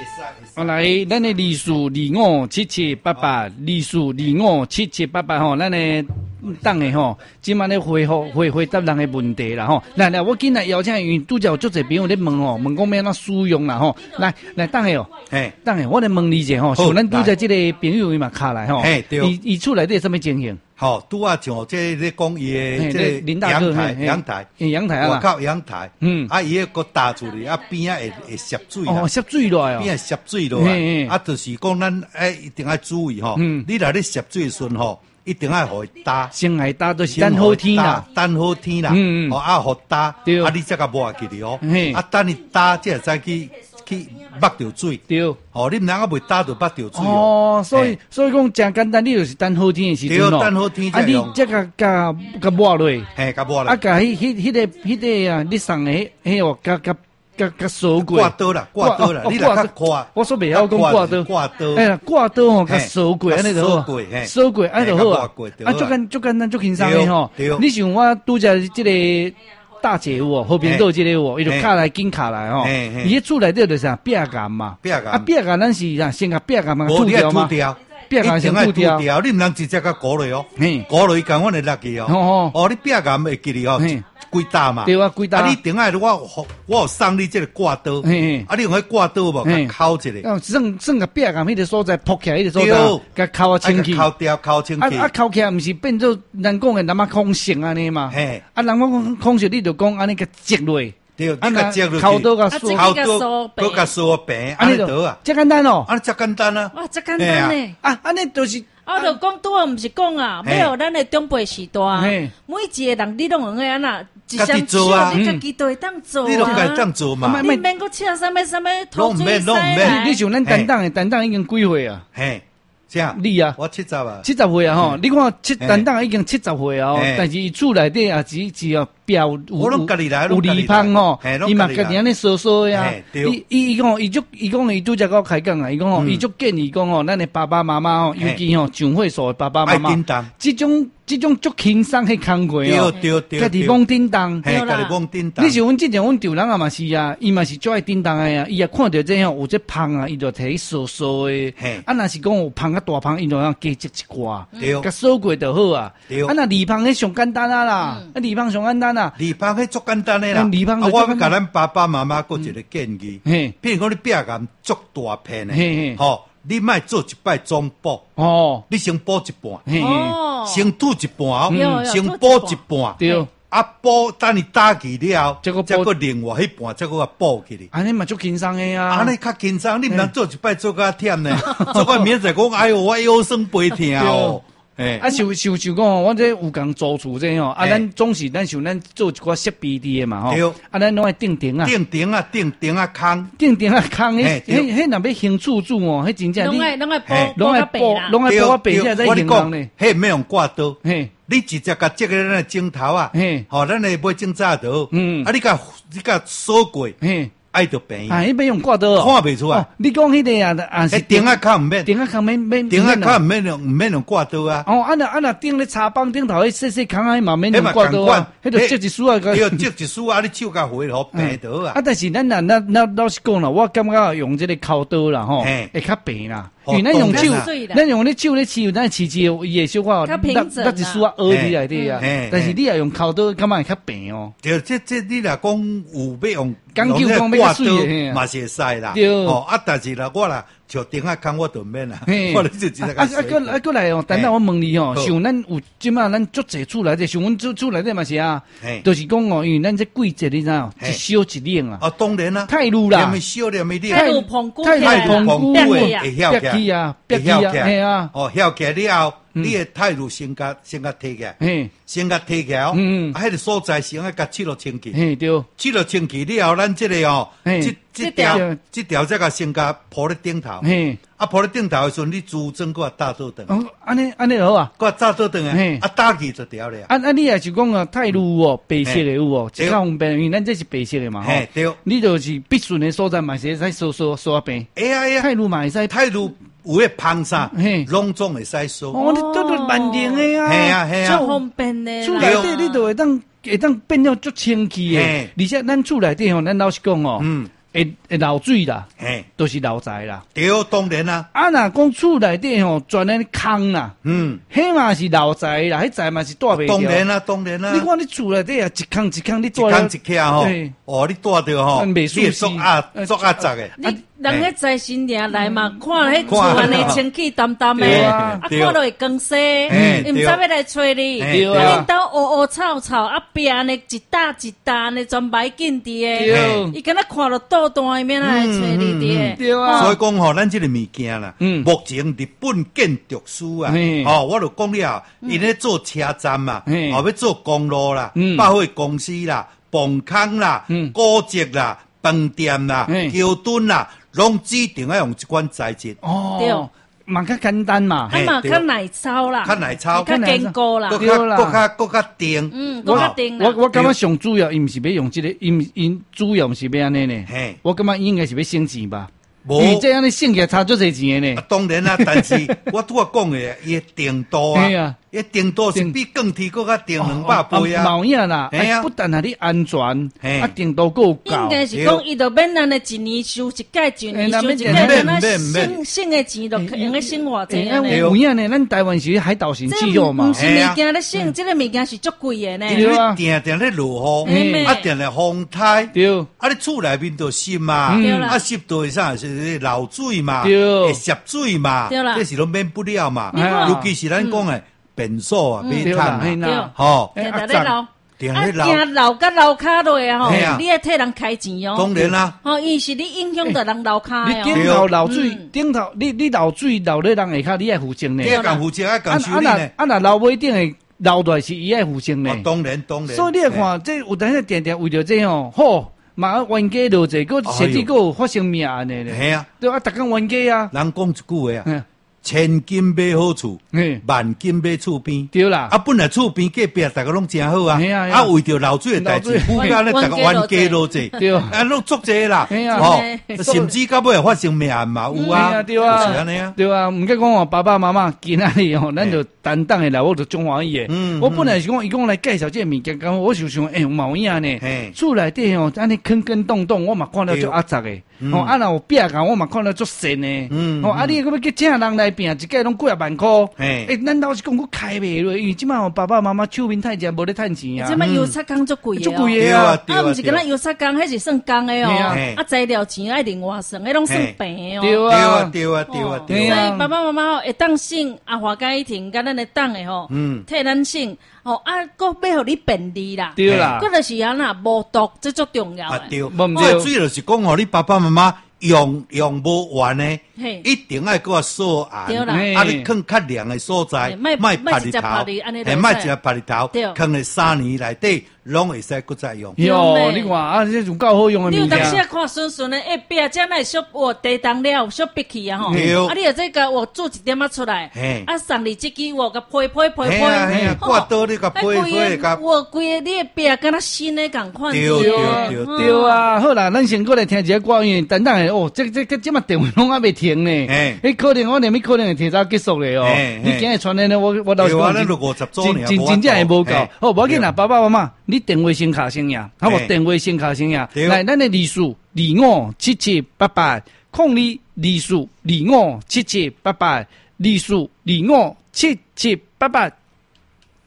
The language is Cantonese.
来，咱的里数257788，里数257788吼，咱的党的吼，今晚咧回答人的问题啦吼。来，我今日邀请因拄则有足侪朋友咧问吼，问讲要安怎使用啦吼。来，党的哦，党的，我来问你一下吼，像咱拄则即个朋友伊嘛卡来吼，伊厝内底什么情形？ 好，拄啊像这咧讲伊的这阳台，外口阳台，伊个个搭出去，边会涉水啦， 涉水落来哦， 边涉水落来，就是讲咱一定要注意吼，你若咧涉水时阵吼，一定要互伊搭， 先来搭就是等好天啦， 好天啦，互搭，你才甲抹起哩哦，等你搭，才会使去捌着水， 对， 你毋能够未搭着捌着水所以讲真简单，你就是等好天的时阵咯， 等好天才用，你这甲抹落， 甲抹落， 甲迄个啊，你送的迄个甲扫过， 挂刀啦，你若较快， 我说袂晓讲挂刀，挂刀吼，甲扫过安尼就好，扫过安尼就好啊，足简单足轻松的吼，你像我拄则即个。大姐有哦，后边都有这个哦，伊就卡来紧卡来吼，伊迄厝内底就是壁杆嘛，壁杆咱是先甲壁杆嘛吐掉嘛，壁杆先吐掉， 你毋能直接甲鼓落哦，鼓落伊共阮会落去哦，你壁杆会记哩哦，几搭嘛， 对啊，几搭， 你顶下我有送你这个挂刀，你用迄挂刀无，甲敲一下， 算个壁杆迄个所在扑起来迄个所在，甲敲啊清气， 敲清气， 敲起来毋是变做人讲的那么空性安尼嘛，人讲空性你就讲安尼甲积落。 对，你甲接落去， 敲刀甲扫平，安尼倒啊， 这简单哦， 安尼这简单啊， 哇，这简单呢， 安尼就是。 我就讲拄啊，毋是讲啊，要有咱的长辈时代，每一个人你拢用个安那，一项手你家己都会当做啊， 你拢家当做嘛， 你免搁请啥物投资你像咱担当已经几岁啊？你啊， 我70啊 ，70岁啊吼！你看担当已经70岁啊，但是伊厝内底啊，只要标有离芳吼，伊嘛家己安尼扫扫呀。伊讲伊拄则甲我开讲啊，伊讲吼，伊足建议讲吼，咱的爸爸妈妈吼，尤其吼上岁数的爸爸妈妈，这种足轻松迄工课哦，家己讲叮当， 对啦， 你像阮之前阮丈人啊嘛是啊，伊嘛是最爱叮当的呀，伊也看到这吼有这芳啊，伊就摕去扫扫的。若是讲有芳啊大芳，伊就要加积一寡，甲扫过就好啊。那离芳迄上简单啊啦，离芳上简单啊， 离芳迄足简单的啦。我要甲咱爸爸妈妈搁一个建议，譬如讲你壁杆足大片的，吼。你莫做一摆总补，你先补一半，先吐一半，先补一半， 对， 补等你打起了后，再个另外迄半再个补起哩。 安尼嘛足轻松的啊， 安尼较轻松，你毋通做一摆做甲忝呢，做甲明仔讲，哎哟，我腰酸背痛哦。 像讲我这有共租厝这吼，咱总是咱像咱做一寡设备的嘛吼，咱拢爱钉钉啊， 钉啊空， 迄若要兴厝主哦，迄真正拢爱补啦， 拢爱补白才在形容咧， 迄免用挂刀，你直接甲接个咱的镜头啊，吼，咱来买镜早刀，你甲扫过。爱着便宜， 伊免用挂刀哦， 看袂出来。 你讲迄个啊，是钉啊卡毋免， 钉啊卡免， 钉啊卡毋免用挂刀啊。 那钉咧茶帮顶头迄细空啊，嘛免用挂刀啊。迄就接一丝啊， 对，接一丝啊，你手甲回好平倒啊。 但是咱老实讲啦，我感觉用这个烤刀啦，吼，会较平啦。因为咱用手咧手咧饲，咱饲伊会小可，咱一丝啊凹伫内底啊。但是你也用烤刀，感觉会较平哦。 对，这你若讲有要用。 讲究讲要水的，嘛是会使啦。 对， 但是啦，我啦像钉啊空我就免啦。我咧就直接过来哦，等下我问你哦，像咱有即马咱足侪厝内底，像阮厝内底嘛是啊，就是讲哦，因为咱这季节你知道，一烧一冷啊。 当然啦， 太热啦， 太热澎湖会晓起啊， 系啊，晓起了后。你的态度先甲提起来，先甲提起来哦。迄个所在先甲切落清气， 对， 切落清气了后，咱这个哦，这条再甲先甲铺咧顶头，铺咧顶头的时阵，你猪针搁打倒转。 安尼好啊， 搁打倒转啊，打起就掉了。 你也是讲啊，太热哦，白色的有哦，较方便，因为咱这是白色的嘛， 对， 你就是必须的所在嘛，是使扫平。 哎呀， 太热嘛会使太热。有诶芳啥，拢总会使扫。 你都万能诶啊！ 系啊， 足方便诶。 厝内底你就会当变了足清气诶，而且咱厝内底吼，咱老实讲哦， 会漏水啦，都是漏财啦。 对，当然啦。 啊，若讲厝内底吼，全安空啦，迄嘛是漏财啦，迄财嘛是带袂掉。 当然啦，当然啦。 你看你厝内底啊，一空一空，你住一空一客吼，哦，你住着吼，你作压杂诶。 人迄财神爷来嘛，看迄厝安尼清气淡淡诶，啊，看到会光洗，伊毋知要来找你，啊，恁兜乌乌臭臭，啊，壁安尼一搭一搭安尼全摆紧伫诶，伊敢若看到倒单，伊免来找你伫。 对啊， 所以讲吼，咱即个物件啦，目前日本建筑师啊，哦，我就讲了，因咧做车站嘛，哦，要做公路啦，百货公司啦，磅空啦，古迹啦，饭店啦，桥墩啦。拢指定要用一款材质哦，对，嘛较简单嘛， 啊嘛较耐操啦， 较耐操， 较坚固啦， 对啦，搁较定， 搁较定啦。 我感觉上主要，伊毋是要用这个，因主要毋是要安尼呢。我感觉应该是要省钱吧。伊这样的省起来差足侪钱的呢。 当然啦，但是我拄仔讲的，伊定度啊。伊定度是比钢铁搁较定200倍啊！ 冇影啦，不但系你安全，啊定度够高。 应该是讲伊就免安尼一年收一届，一年收一届，那省的钱就用个生活这样呢。 有影呢，咱台湾是海岛型气候嘛， 不是物件咧省，这个物件是足贵的呢。 因为定定咧落雨，啊定咧风台，啊你厝内面就湿嘛，啊湿度会啥是漏水嘛，会涉水嘛，这是拢免不了嘛。尤其是咱讲的。便所啊，煤炭啊，吼， 定咧漏，定漏甲漏卡落啊吼，你要替人开钱哦。 当然啦， 吼，伊是你影响到人漏卡哦。 你顶头漏水，顶头你漏水漏咧人下骹，你爱负责呢。 你爱负责，爱讲修理呢。 啊，若漏尾顶的漏落是伊爱负责呢。 当然。 所以你看，这有当时定定为着这吼，好，嘛冤家落者，个甚至个发生命案的咧。 系啊， 对啊，逐工冤家啊。 人讲一句话啊。千金买好厝，万金买厝边。 对啦， 啊，本来厝边隔壁大家拢真好啊，啊，为着漏水的代志，附近咧大家冤家落者，对啊，拢足济啦，哦，甚至到尾发生命案嘛，有啊， 对啊， 是安尼啊， 对啊，唔该讲哦，爸爸妈妈今仔日哦，咱就担当的来，我就中欢喜的。我本来是讲，伊讲来介绍这物件，讲我就想，冇影呢，厝内底哦，安尼坑洞洞，我嘛看到足压杂的，哦，啊，若有壁讲，我嘛看到足神的，哦，啊，你要去请人来。一届拢几啊万块，咱倒是讲我开袂落，因为即摆爸爸妈妈手面太钱，无咧趁钱啊。 即摆油漆工足贵的，足贵的啊！ 啊，毋是敢若油漆工，迄是算工的哦。啊，材料钱爱另外算，迄拢算平哦。对啊。 所以爸爸妈妈会当省啊，花家庭甲咱会当的吼，替咱省哦啊，佫要互你便利啦。 对啦， 佫就是安那无毒，这足重要。 对，主要就是讲吼，你爸爸妈妈。用无完呢，一定爱个锁暗，啊！你放较凉的所在，卖拍日头，卖一拍日头，放咧3年内底，拢会使搁再用。 哟，你看啊，这种够好用的物件。 你有当时看顺顺的，壁遮那小我地动了，小闭起啊吼。啊，你有这个我做一点仔出来，啊，送你这支我个配， 挂刀你个配个。 我规个你的壁敢若新的共款。 对啊，好啦，咱先过来听一下歌，因为等等的。哦，这么电话拢还未停呢，可能我念可能会提早结束了哦。你今日传的我老实讲，真正会无够。好，无要紧啦，爸爸妈妈，你电话先卡先呀，好无？电话先卡先呀。来，咱的字数257788，控你字数257788，字数257788。